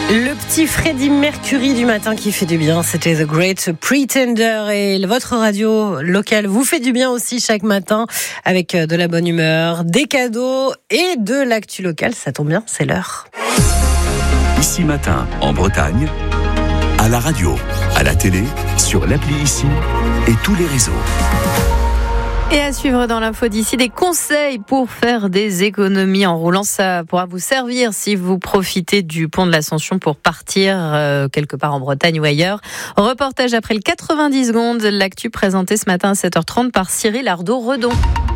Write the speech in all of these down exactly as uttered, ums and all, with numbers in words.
Le petit Freddie Mercury du matin qui fait du bien, c'était The Great Pretender et votre radio locale vous fait du bien aussi chaque matin avec de la bonne humeur, des cadeaux et de l'actu locale. Ça tombe bien, c'est l'heure. Ici Matin, en Bretagne, à la radio, à la télé, sur l'appli Ici et tous les réseaux. Et à suivre dans l'info d'ici, des conseils pour faire des économies en roulant. Ça pourra vous servir si vous profitez du pont de l'Ascension pour partir euh, quelque part en Bretagne ou ailleurs. Reportage après le quatre-vingt-dix secondes, l'actu présenté ce matin à sept heures trente par Cyril Ardo-Redon.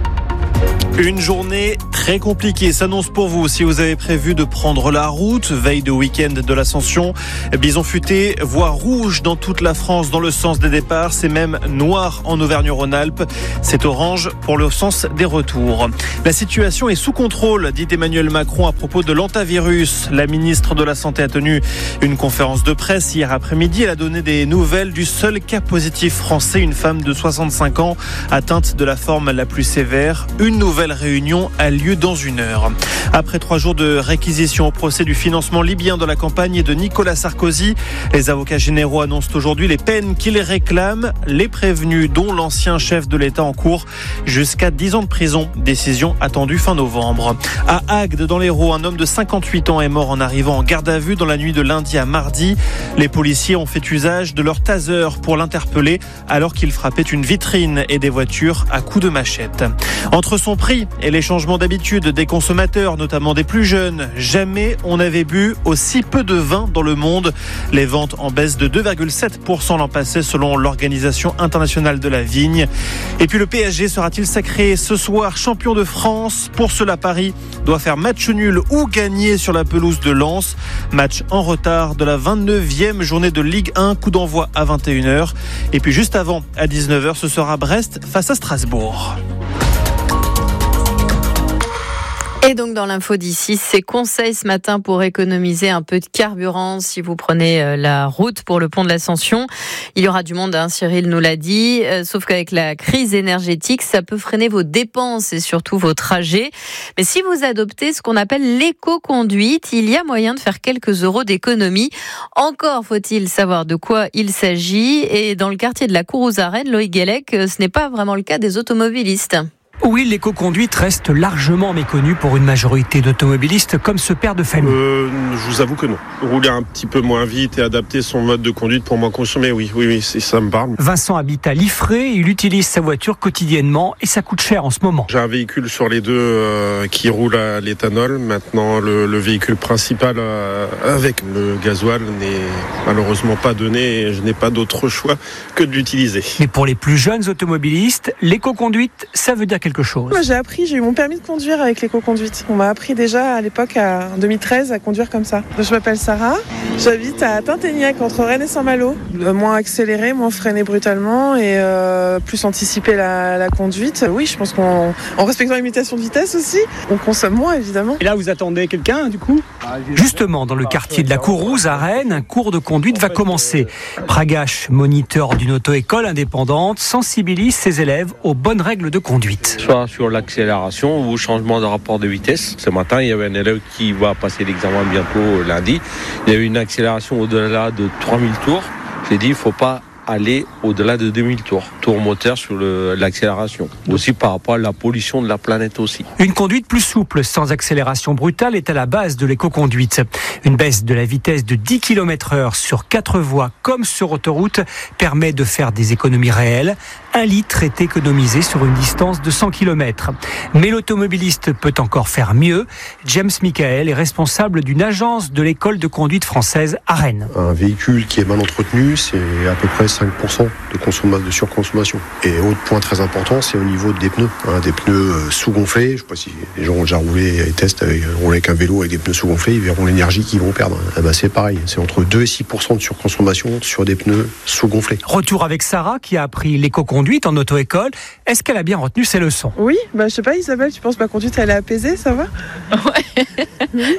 Une journée très compliquée s'annonce pour vous si vous avez prévu de prendre la route, veille de week-end de l'Ascension. Bison futé, voie rouge dans toute la France dans le sens des départs, c'est même noir en Auvergne-Rhône-Alpes. C'est orange pour le sens des retours. La situation est sous contrôle, dit Emmanuel Macron à propos de l'hantavirus. La ministre de la Santé a tenu une conférence de presse hier après-midi. Elle a donné des nouvelles du seul cas positif français, une femme de soixante-cinq ans atteinte de la forme la plus sévère. Une nouvelle réunion a lieu dans une heure. Après trois jours de réquisition au procès du financement libyen de la campagne de Nicolas Sarkozy, les avocats généraux annoncent aujourd'hui les peines qu'ils réclament. Les prévenus, dont l'ancien chef de l'État en cours, jusqu'à dix ans de prison. Décision attendue fin novembre. À Agde, dans l'Hérault, un homme de cinquante-huit ans est mort en arrivant en garde à vue dans la nuit de lundi à mardi. Les policiers ont fait usage de leur taser pour l'interpeller alors qu'il frappait une vitrine et des voitures à coups de machette. Entre son prix et les changements d'habitude des consommateurs, notamment des plus jeunes, jamais on n'avait bu aussi peu de vin dans le monde. Les ventes en baisse de deux virgule sept pour cent l'an passé selon l'Organisation internationale de la vigne. Et puis le P S G sera-t-il sacré ce soir champion de France? Pour cela, Paris doit faire match nul ou gagner sur la pelouse de Lens. Match en retard de la vingt-neuvième journée de Ligue un, coup d'envoi à vingt et une heures. Et puis juste avant, à dix-neuf heures, ce sera Brest face à Strasbourg. Et donc dans l'info d'ici, ces conseils ce matin pour économiser un peu de carburant si vous prenez la route pour le pont de l'Ascension. Il y aura du monde, hein, Cyril nous l'a dit, euh, sauf qu'avec la crise énergétique, ça peut freiner vos dépenses et surtout vos trajets. Mais si vous adoptez ce qu'on appelle l'éco-conduite, il y a moyen de faire quelques euros d'économie. Encore faut-il savoir de quoi il s'agit. Et dans le quartier de la Courrouze à Rennes, Loïc Guélec, ce n'est pas vraiment le cas des automobilistes. Oui, l'éco-conduite reste largement méconnue pour une majorité d'automobilistes comme ce père de famille. Euh, je vous avoue que non. Rouler un petit peu moins vite et adapter son mode de conduite pour moins consommer, oui, oui, oui, ça me parle. Vincent habite à Liffré, il utilise sa voiture quotidiennement et ça coûte cher en ce moment. J'ai un véhicule sur les deux euh, qui roule à l'éthanol. Maintenant, le, le véhicule principal euh, avec le gasoil n'est malheureusement pas donné et je n'ai pas d'autre choix que de l'utiliser. Mais pour les plus jeunes automobilistes, l'éco-conduite, ça veut dire quelque chose. Moi j'ai appris, j'ai eu mon permis de conduire avec l'éco-conduite. On m'a appris déjà à l'époque, en deux mille treize, à conduire comme ça. Je m'appelle Sarah, j'habite à Tinténiac entre Rennes et Saint-Malo. Euh, moins accéléré, moins freiné brutalement et euh, plus anticiper la, la conduite. Oui, je pense qu'en en respectant les limitations de vitesse aussi, on consomme moins évidemment. Et là vous attendez quelqu'un du coup ? Justement, dans le quartier de la Courrouze à Rennes, un cours de conduite va commencer. Pragache, moniteur d'une auto-école indépendante, sensibilise ses élèves aux bonnes règles de conduite. Soit sur l'accélération ou changement de rapport de vitesse. Ce matin, il y avait un élève qui va passer l'examen bientôt lundi. Il y a eu une accélération au-delà de trois mille tours. J'ai dit, il ne faut pas aller au-delà de deux mille tours. Tour moteur sur le, l'accélération. Aussi par rapport à la pollution de la planète aussi. Une conduite plus souple, sans accélération brutale, est à la base de l'éco-conduite. Une baisse de la vitesse de dix kilomètres heure sur quatre voies, comme sur autoroute, permet de faire des économies réelles. Un litre est économisé sur une distance de cent kilomètres. Mais l'automobiliste peut encore faire mieux. James Michael est responsable d'une agence de l'école de conduite française à Rennes. Un véhicule qui est mal entretenu, c'est à peu près cinq pour cent de, consommation, de surconsommation. Et autre point très important, c'est au niveau des pneus. Hein, des pneus sous-gonflés. Je ne sais pas si les gens ont déjà roulé et testent avec, roulé avec un vélo avec des pneus sous-gonflés, ils verront l'énergie qu'ils vont perdre. Eh ben, c'est pareil, c'est entre deux et six pour cent de surconsommation sur des pneus sous-gonflés. Retour avec Sarah qui a appris l'éco-conduite en auto-école. Est-ce qu'elle a bien retenu ses leçons ? Oui, bah, je sais pas Isabelle, tu penses que ma conduite elle est apaisée, ça va ? Ouais. Oui,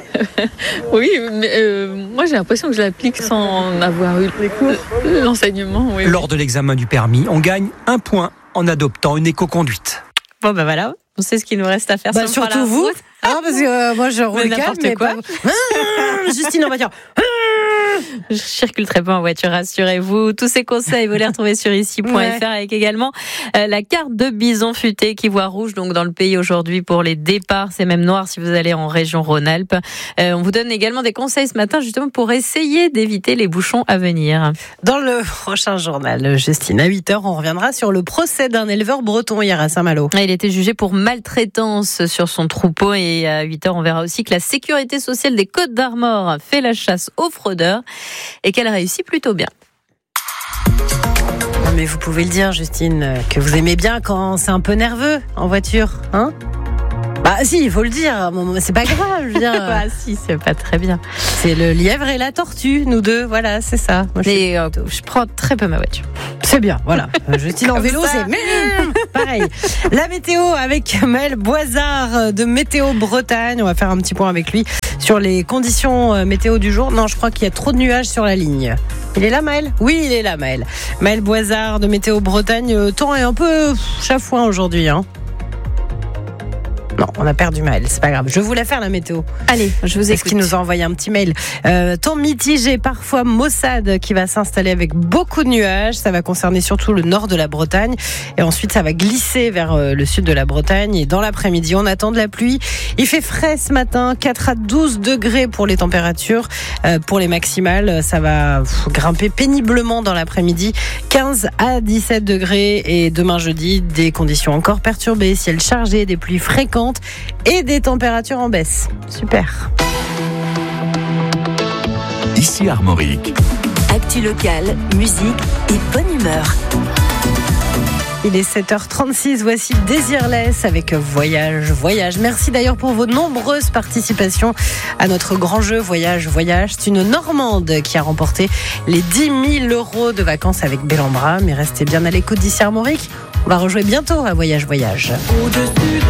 oui mais euh, moi j'ai l'impression que je l'applique sans avoir eu les cours, l'enseignement. Oui, Lors oui. de l'examen du permis, on gagne un point en adoptant une éco-conduite. Bon ben voilà, on sait ce qu'il nous reste à faire. Bah, si on surtout prend la vous, route. hein, parce que euh, moi je roule Mais calme, n'importe mais quoi. pas... Ah, Justine en voiture. Ah Je circule très peu en voiture, rassurez-vous. Tous ces conseils, vous les retrouvez sur ici point f r, ouais. Avec également euh, la carte de Bison Futé qui voit rouge donc dans le pays aujourd'hui pour les départs. C'est même noir si vous allez en région Rhône-Alpes. Euh, on vous donne également des conseils ce matin justement pour essayer d'éviter les bouchons à venir. Dans le prochain journal, Justine, à huit heures, on reviendra sur le procès d'un éleveur breton hier à Saint-Malo. Il était jugé pour maltraitance sur son troupeau et à huit heures, on verra aussi que la sécurité sociale des Côtes d'Armor fait la chasse aux fraudeurs et qu'elle réussit plutôt bien. Non mais vous pouvez le dire, Justine, que vous aimez bien quand c'est un peu nerveux en voiture, hein ? Bah si, il faut le dire, c'est pas grave, je veux dire. Bah si, c'est pas très bien. C'est le lièvre et la tortue, nous deux, voilà, c'est ça. Moi, je, et, euh, je prends très peu ma voiture. C'est bien, voilà. Justine en vélo, ça. C'est pareil. La météo avec Maël Boisard de Météo Bretagne. On va faire un petit point avec lui sur les conditions météo du jour. Non, je crois qu'il y a trop de nuages sur la ligne. Il est là, Maël ? Oui, il est là, Maël. Maël Boisard de Météo Bretagne. Le temps est un peu chafouin aujourd'hui, hein. Non, on a perdu Maël, c'est pas grave. Je voulais faire la météo. Allez, je vous écoute. Est-ce qu'il nous a envoyé un petit mail euh, temps mitigé, parfois maussade qui va s'installer avec beaucoup de nuages. Ça va concerner surtout le nord de la Bretagne. Et ensuite, ça va glisser vers euh, le sud de la Bretagne. Et dans l'après-midi, on attend de la pluie. Il fait frais ce matin, quatre à douze degrés pour les températures. Euh, pour les maximales, ça va pff, grimper péniblement dans l'après-midi. quinze à dix-sept degrés. Et demain jeudi, des conditions encore perturbées. Ciel chargé, des pluies fréquentes et des températures en baisse. Super. Ici Armorique. Actu locale, musique et bonne humeur. Il est sept heures trente-six, voici Désirless avec Voyage, Voyage. Merci d'ailleurs pour vos nombreuses participations à notre grand jeu Voyage, Voyage. C'est une Normande qui a remporté les dix mille euros de vacances avec Bellambra. Mais restez bien à l'écoute d'Ici Armorique. On va rejouer bientôt à Voyage, Voyage. Au-dessus de